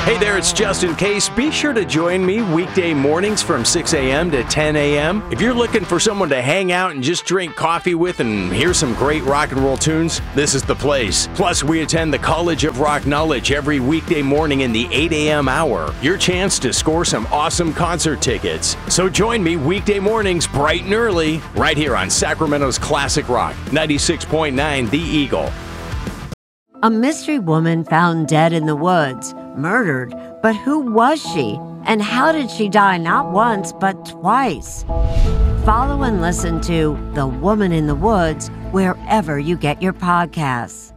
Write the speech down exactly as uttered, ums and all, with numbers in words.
Hey there, it's Justin Case. Be sure to join me weekday mornings from six a.m. to ten a.m. If you're looking for someone to hang out and just drink coffee with and hear some great rock and roll tunes, this is the place. Plus, we attend the College of Rock Knowledge every weekday morning in the eight a.m. hour. Your chance to score some awesome concert tickets. So join me weekday mornings bright and early right here on Sacramento's Classic Rock, ninety-six point nine The Eagle. A mystery woman found dead in the woods, murdered, but who was she? And how did she die not once, but twice? Follow and listen to The Woman in the Woods wherever you get your podcasts.